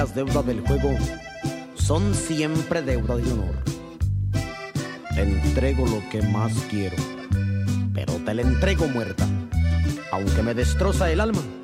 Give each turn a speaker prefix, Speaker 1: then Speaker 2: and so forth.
Speaker 1: Las deudas del juego son siempre deuda de honor. Te entrego lo que más quiero, pero te la entrego muerta. Aunque me destroza el alma,